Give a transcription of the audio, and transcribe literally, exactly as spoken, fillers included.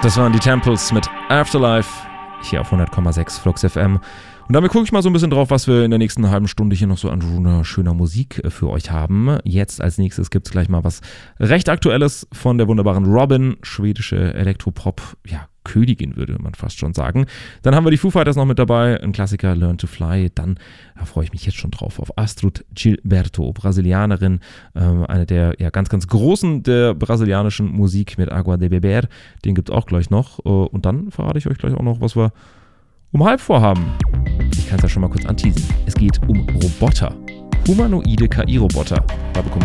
Das waren die Temples mit Afterlife, hier auf hundert Komma sechs Flux F M. Und damit gucke ich mal so ein bisschen drauf, was wir in der nächsten halben Stunde hier noch so an wunderschöner Musik für euch haben. Jetzt als nächstes gibt es gleich mal was recht Aktuelles von der wunderbaren Robin, schwedische Elektropop, ja, Königin würde man fast schon sagen. Dann haben wir die Foo Fighters noch mit dabei, ein Klassiker, Learn to Fly. Dann, da freue ich mich jetzt schon drauf, auf Astrud Gilberto, Brasilianerin, äh, eine der ja, ganz, ganz großen der brasilianischen Musik mit Agua de Beber. Den gibt es auch gleich noch. Äh, und dann verrate ich euch gleich auch noch, was wir um halb vorhaben. Ich kann es ja schon mal kurz anteasen. Es geht um Roboter. Humanoide K I-Roboter. Da bekommt